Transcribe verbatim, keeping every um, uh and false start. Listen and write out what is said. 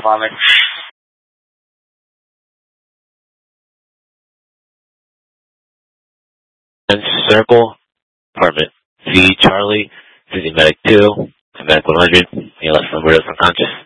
Mohammed. Circle, apartment V, Charlie, City Medic two, Medic one hundred, A L S number is unconscious.